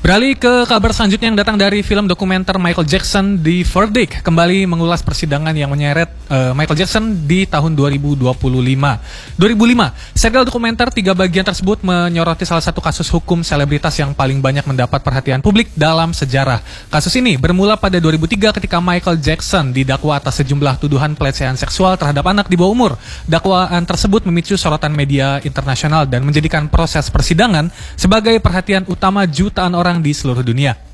Beralih ke kabar selanjutnya yang datang dari film dokumenter Michael Jackson, The Verdict, kembali mengulas persidangan yang menyeret Michael Jackson di tahun 2005. Serial dokumenter 3 bagian tersebut menyoroti salah satu kasus hukum selebritas yang paling banyak mendapat perhatian publik dalam sejarah. Kasus ini bermula pada 2003 ketika Michael Jackson didakwa atas sejumlah tuduhan pelecehan seksual terhadap anak di bawah umur. Dakwaan tersebut memicu sorotan media internasional dan menjadikan proses persidangan sebagai perhatian utama jutaan orang di seluruh dunia.